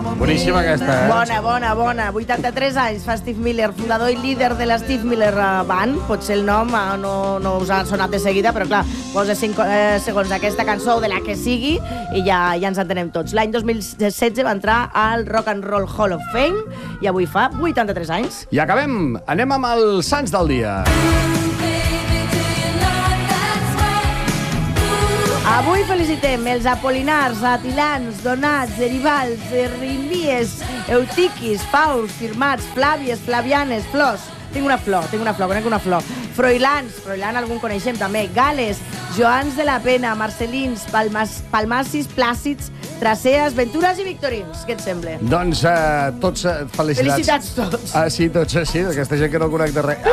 Boníssima aquesta, eh? Bona. 83 anys fa Steve Miller, fundador i líder de la Steve Miller Band. Potser el nom no us ha sonat de seguida, però clar, posa 5 segons aquesta cançó de la que sigui i ja ens entenem tots. L'any 2016 va entrar al Rock and Roll Hall of Fame i avui fa 83 anys. I acabem. Anem amb els sants del dia. Avui felicitem els apolinars, atilans, donats, derivals, rimbies, eutiquis, faus, firmats, flàvies, flavianes, flors. Tinc una flor, conec una flor. Froilans, algun coneixem també. Gales, Joans de la Pena, Marcelins, Palmassis, Plàcids, Tracees, Ventures i Victorins. Què et sembla? Doncs tots felicitats. Felicitats tots. Sí, tots, sí, d'aquesta gent que no conec de res.